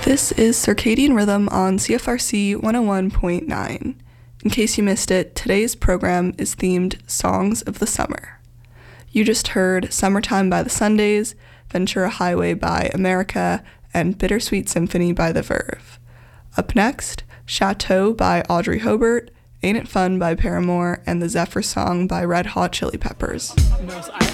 This is Circadian Rhythm on CFRC 101.9. In case you missed it, today's program is themed Songs of the Summer. You just heard Summertime by the Sundays, Ventura Highway by America, and Bittersweet Symphony by The Verve. Up next, Chateau by Audrey Hobart, Ain't It Fun by Paramore, and The Zephyr Song by Red Hot Chili Peppers.